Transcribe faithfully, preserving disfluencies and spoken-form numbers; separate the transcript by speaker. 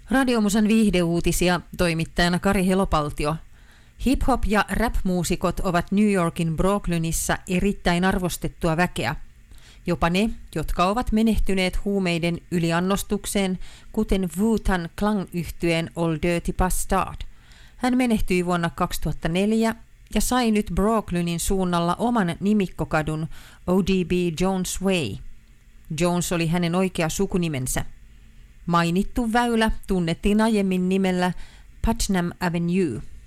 Speaker 1: Radiomusan viihdeuutisia toimittajana Kari Helopaltio. Hip-hop- ja rap-muusikot ovat New Yorkin Brooklynissa erittäin arvostettua väkeä. Jopa ne, jotka ovat menehtyneet huumeiden yliannostukseen, kuten Wu-Tang Clan-yhtyeen Old Dirty Bastard. Hän menehtyi vuonna kaksituhattaneljä ja sai nyt Brooklynin suunnalla oman nimikkokadun O D B Jones Way. Jones oli hänen oikea sukunimensä. Mainittu väylä tunnettiin aiemmin nimellä Putnam Avenue.